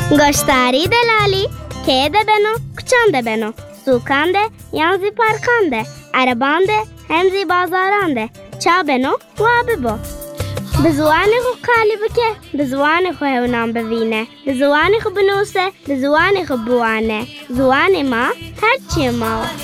گشتاری دلالی که ده بنو کچانده بنو سوکانده یانزی پارکانده عربانده همزی بازارانده چا بنو و ببو بزوانی خو کالی بکه بزوانی خو هونام ببینه بزوانی خو بنوسه بزوانی خو بوانه زوانی ما هرچی ما